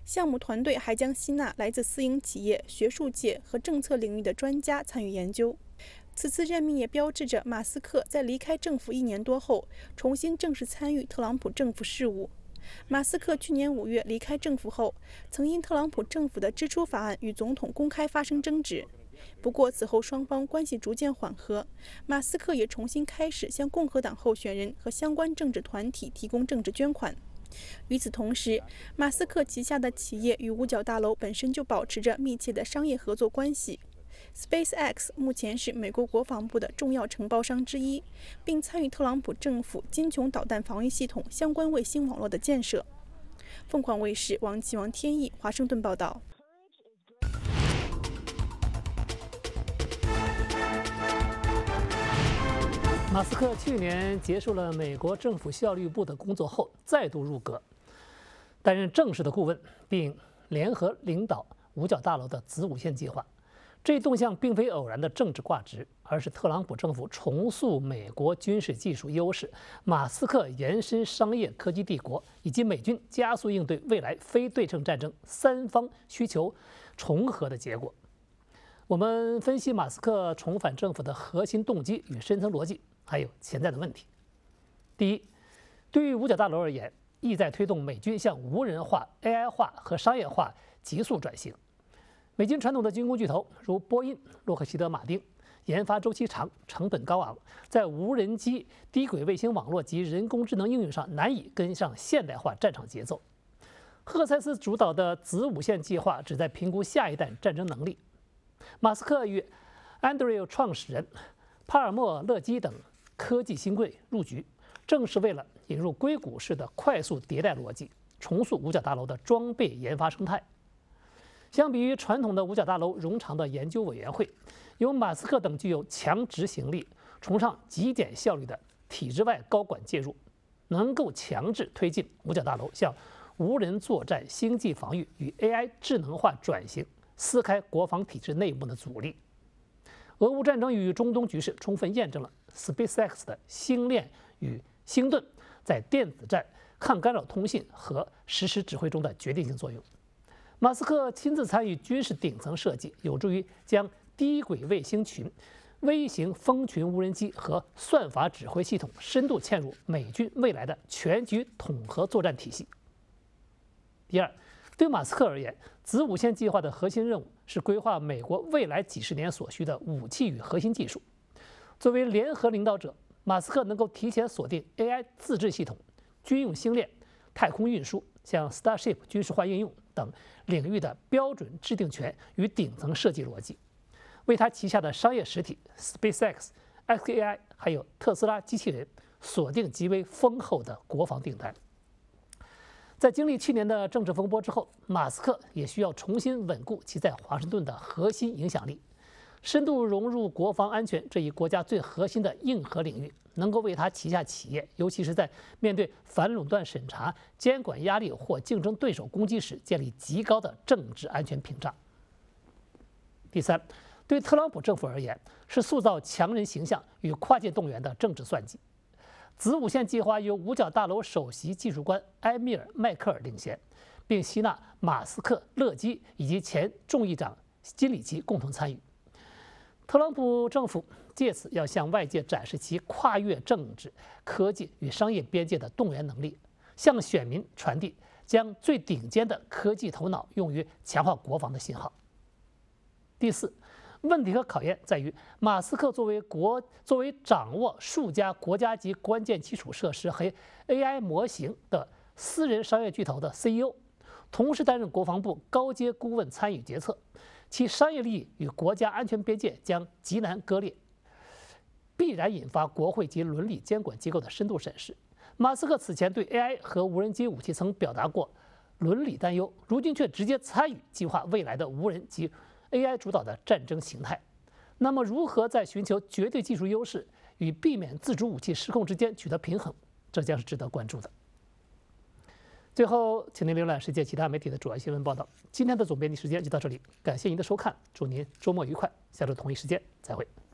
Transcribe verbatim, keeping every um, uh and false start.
项目团队还将吸纳来自私营企业、学术界和政策领域的专家参与研究。此次任命也标志着马斯克在离开政府一年多后，重新正式参与特朗普政府事务。马斯克去年五月离开政府后，曾因特朗普政府的支出法案与总统公开发生争执。不过此后双方关系逐渐缓和，马斯克也重新开始向共和党候选人和相关政治团体提供政治捐款。与此同时，马斯克旗下的企业与五角大楼本身就保持着密切的商业合作关系。SpaceX 目前是美国国防部的重要承包商之一，并参与特朗普政府金琼导弹防御系统相关卫星网络的建设。凤凰卫视王继王天意华盛顿报道。 马斯克去年结束了美国政府效率部的工作后，再度入阁，担任正式的顾问，并联合领导五角大楼的子午线计划。这一动向并非偶然的政治挂职，而是特朗普政府重塑美国军事技术优势，马斯克延伸商业科技帝国，以及美军加速应对未来非对称战争三方需求重合的结果。我们分析马斯克重返政府的核心动机与深层逻辑，还有潜在的问题。第一，对于五角大楼而言，意在推动美军向无人化、A I 化和商业化急速转型。美军传统的军工巨头如波音、洛克希德马丁，研发周期长、成本高昂，在无人机、低轨卫星网络及人工智能应用上难以跟上现代化战场节奏。赫塞斯主导的子午线计划旨在评估下一代战争能力。马斯克与 Anduril 创始人帕尔默勒基等科技新贵入局，正是为了引入硅谷式的快速迭代逻辑，重塑五角大楼的装备研发生态。相比于传统的五角大楼冗长的研究委员会，由马斯克等具有强执行力、崇尚极简效率的体制外高管介入，能够强制推进五角大楼向无人作战、星际防御与 A I 智能化转型，撕开国防体制内部的阻力。俄乌战争与中东局势充分验证了 SpaceX 的星链与星盾在电子战、抗干扰通信和实时指挥中的决定性作用。马斯克亲自参与军事顶层设计，有助于将低轨卫星群、微型蜂群无人机和算法指挥系统深度嵌入美军未来的全局统合作战体系。第二，对马斯克而言，子午线计划的核心任务是规划美国未来几十年所需的武器与核心技术。作为联合领导者，马斯克能够提前锁定 A I 自制系统、军用星链、太空运输、像 Starship 军事化应用等领域的标准制定权与顶层设计逻辑，为他旗下的商业实体 SpaceX、X A I 还有特斯拉机器人锁定极为丰厚的国防订单。在经历去年的政治风波之后，马斯克也需要重新稳固其在华盛顿的核心影响力，深度融入国防安全这一国家最核心的硬核领域，能够为他旗下企业，尤其是在面对反垄断审查、监管压力或竞争对手攻击时，建立极高的政治安全屏障。第三，对特朗普政府而言，是塑造强人形象与跨界动员的政治算计。子午线计划由五角大楼首席技术官埃米尔·迈克尔领衔，并吸纳马斯克、勒基以及前众议长金里奇共同参与。特朗普政府借此要向外界展示其跨越政治、科技与商业边界的动员能力，向选民传递将最顶尖的科技头脑用于强化国防的信号。第四，问题和考验在于，马斯克作为国作为掌握数家国家级关键基础设施和 A I 模型的私人商业巨头的 C E O， 同时担任国防部高阶顾问参与决策，其商业利益与国家安全边界将极难割裂，必然引发国会及伦理监管机构的深度审视。马斯克此前对 A I 和无人机武器曾表达过伦理担忧，如今却直接参与计划未来的无人及 A I 主导的战争形态。那么，如何在寻求绝对技术优势与避免自主武器失控之间取得平衡，这将是值得关注的。最后，请您浏览世界其他媒体的主要新闻报道。今天的总编辑时间就到这里，感谢您的收看，祝您周末愉快，下周同一时间再会。